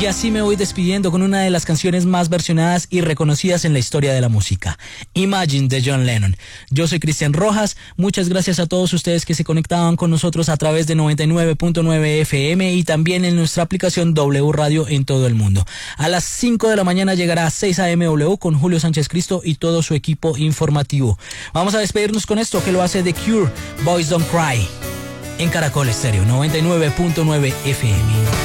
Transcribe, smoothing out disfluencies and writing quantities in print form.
Y así me voy despidiendo con una de las canciones más versionadas y reconocidas en la historia de la música, Imagine, de John Lennon. Yo soy Cristian Rojas, muchas gracias a todos ustedes que se conectaban con nosotros a través de 99.9 FM y también en nuestra aplicación W Radio en todo el mundo. A las 5 de la mañana llegará 6 AM W con Julio Sánchez Cristo y todo su equipo informativo. Vamos a despedirnos con esto que lo hace The Cure, Boys Don't Cry, en Caracol Estéreo 99.9 FM.